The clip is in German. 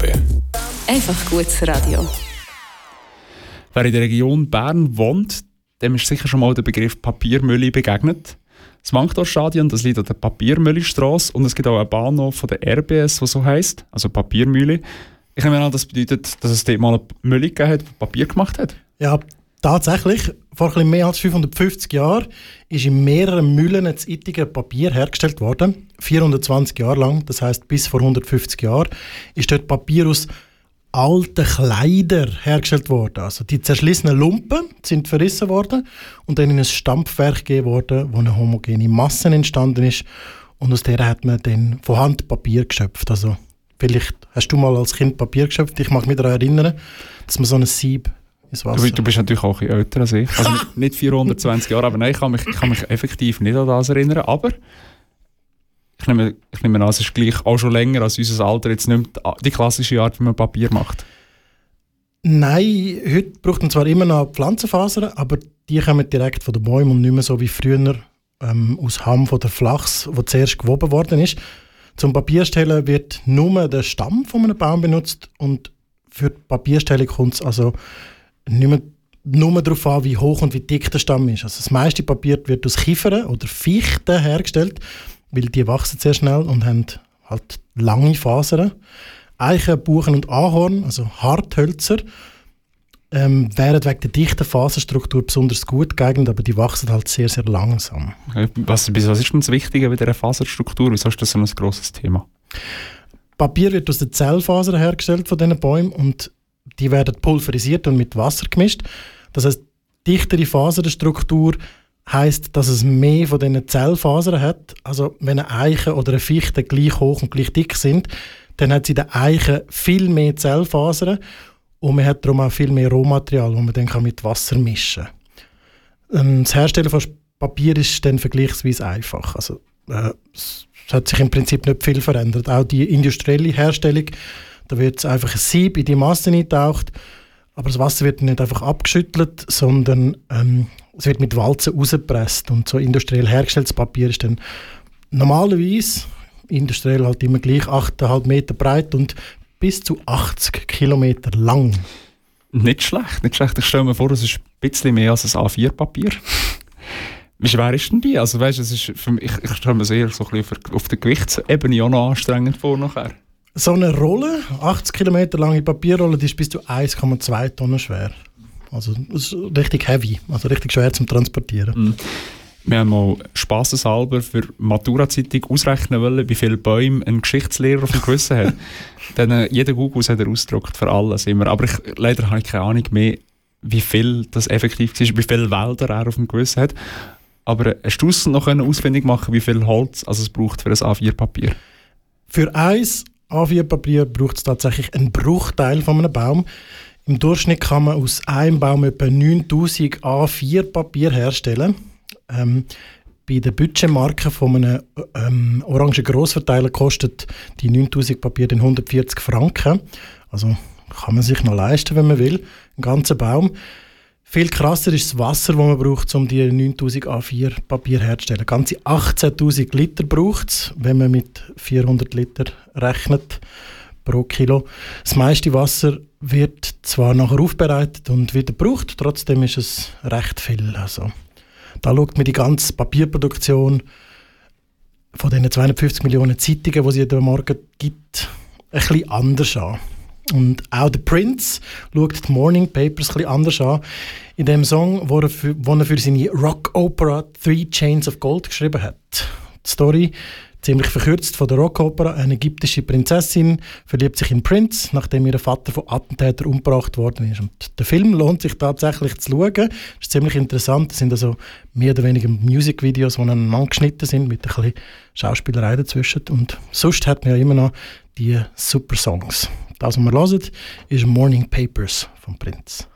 Einfach gutes Radio. Wer in der Region Bern wohnt, dem ist sicher schon mal der Begriff Papiermühle begegnet. Das Wankdorfstadion, das liegt an der Papiermühlestrasse und es gibt auch einen Bahnhof von der RBS, der so heisst, also Papiermühle. Ich nehme an, das bedeutet, dass es dort mal eine Mühle gegeben hat, die Papier gemacht hat? Ja, tatsächlich. Vor etwas mehr als 550 Jahren ist in mehreren Mühlen das ittige Papier hergestellt worden. 420 Jahre lang, das heisst bis vor 150 Jahren, ist dort Papier aus alten Kleidern hergestellt worden. Also die zerschlissenen Lumpen sind verrissen worden und dann in ein Stampfwerk gegeben worden, wo eine homogene Masse entstanden ist. Und aus der hat man dann von Hand Papier geschöpft. Also vielleicht hast du mal als Kind Papier geschöpft. Ich mag mich daran erinnern, dass man so ein Sieb ins Wasser... Du bist natürlich auch ein bisschen älter als ich. Also nicht 420 Jahre, aber nein, ich kann mich effektiv nicht an das erinnern. Aber ich nehme an, es ist gleich auch schon länger als unser Alter jetzt nicht mehr die klassische Art, wie man Papier macht. Nein, heute braucht man zwar immer noch Pflanzenfasern, aber die kommen direkt von den Bäumen und nicht mehr so wie früher aus Hanf oder Flachs, wo zuerst gewoben worden ist. Zum Papierstellen wird nur der Stamm von einem Baum benutzt und für die Papierstellung kommt es also nicht mehr nur darauf an, wie hoch und wie dick der Stamm ist. Also das meiste Papier wird aus Kiefern oder Fichten hergestellt, weil die wachsen sehr schnell und haben halt lange Fasern. Eichen, Buchen und Ahorn, also Harthölzer, wären wegen der dichten Faserstruktur besonders gut geeignet, aber die wachsen halt sehr, sehr langsam. Was ist denn das Wichtige bei dieser Faserstruktur? Wieso ist das so ein grosses Thema? Papier wird aus den Zellfasern hergestellt von diesen Bäumen und die werden pulverisiert und mit Wasser gemischt. Das heisst, dichtere Faserstruktur heisst, dass es mehr von diesen Zellfasern hat. Also wenn eine Eiche oder eine Fichte gleich hoch und gleich dick sind, dann hat sie in der Eiche viel mehr Zellfasern und man hat darum auch viel mehr Rohmaterial, das man dann mit Wasser mischen kann. Das Herstellen von Papier ist dann vergleichsweise einfach. Also, es hat sich im Prinzip nicht viel verändert. Auch die industrielle Herstellung, da wird einfach ein Sieb in die Masse eingetaucht, aber das Wasser wird nicht einfach abgeschüttelt, sondern es wird mit Walzen rausgepresst. Und so industriell hergestelltes Papier ist dann normalerweise industriell halt immer gleich 8,5 Meter breit und bis zu 80 Kilometer lang. Nicht schlecht. Ich stelle mir vor, es ist ein bisschen mehr als ein A4-Papier. Wie schwer ist denn die? Also weißt, es ist für mich, ich stelle mir es eher so ein bisschen auf der Gewichtsebene auch noch anstrengend vor nachher. So eine Rolle, 80 Kilometer lange Papierrolle, die ist bis zu 1,2 Tonnen schwer. Also das ist richtig heavy, also richtig schwer zum Transportieren. Wir haben mal spasseshalber für Matura-Zeitung ausrechnen wollen, wie viele Bäume ein Geschichtslehrer auf dem Gewissen hat. Dann, jeder Google hat er ausgedruckt für alles immer. Aber leider habe ich keine Ahnung mehr, wie viel das effektiv ist, wie viele Wälder er auf dem Gewissen hat. Aber hast du es noch ausfindig machen, wie viel Holz es braucht für ein A4-Papier? Für ein A4-Papier braucht es tatsächlich einen Bruchteil von einem Baum. Im Durchschnitt kann man aus einem Baum etwa 9000 A4-Papier herstellen. Bei der Budgetmarke von einem orangen Grossverteiler kostet die 9000 Papier den 140 Franken. Also kann man sich noch leisten, wenn man will, einen ganzen Baum. Viel krasser ist das Wasser, das man braucht, um die 9000 A4 Papier herzustellen. Ganze 18'000 Liter braucht es, wenn man mit 400 Liter rechnet pro Kilo. Das meiste Wasser wird zwar nachher aufbereitet und wieder gebraucht, trotzdem ist es recht viel. Also, da schaut man die ganze Papierproduktion von den 250 Millionen Zeitungen, die es jeden Morgen gibt, ein bisschen anders an. Und auch der Prince schaut die Morning Papers ein bisschen anders an. In dem Song, wo er für seine Rock-Opera «Three Chains of Gold» geschrieben hat. Die Story, ziemlich verkürzt von der Rock-Opera, eine ägyptische Prinzessin verliebt sich in Prince, nachdem ihr Vater von Attentätern umgebracht worden ist. Und der Film lohnt sich tatsächlich zu schauen. Das ist ziemlich interessant. Das sind also mehr oder weniger Musikvideos, die aneinander geschnitten sind, mit ein bisschen Schauspielerei dazwischen. Und sonst hat man ja immer noch die super Songs. Das, was wir hören, ist «Morning Papers» von Prince.